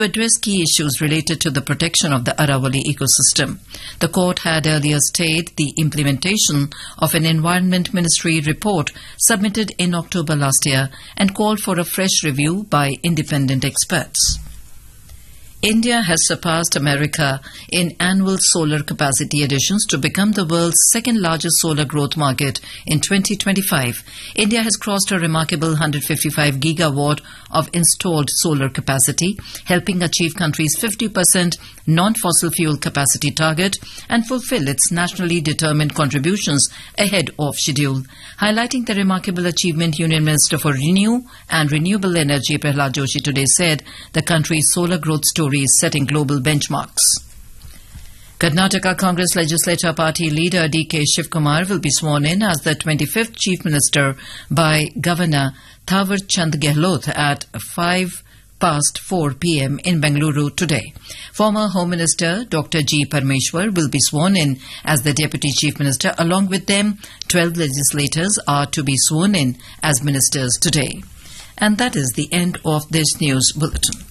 To address key issues related to the protection of the Aravalli ecosystem. The court had earlier stayed the implementation of an Environment Ministry report submitted in October last year and called for a fresh review by independent experts. India has surpassed America in annual solar capacity additions to become the world's second largest solar growth market in 2025. India has crossed a remarkable 155 gigawatt of installed solar capacity, helping achieve country's 50% non-fossil fuel capacity target and fulfill its nationally determined contributions ahead of schedule. Highlighting the remarkable achievement, Union Minister for Renew and Renewable Energy Prahlad Joshi today said the country's solar growth story is setting global benchmarks. Karnataka Congress Legislature Party leader D.K. Shivkumar will be sworn in as the 25th Chief Minister by Governor Thawar Chand Gehlot at 4:05 p.m. in Bengaluru today. Former Home Minister Dr. G. Parmeshwar will be sworn in as the Deputy Chief Minister. Along with them, 12 legislators are to be sworn in as ministers today. And that is the end of this news bulletin.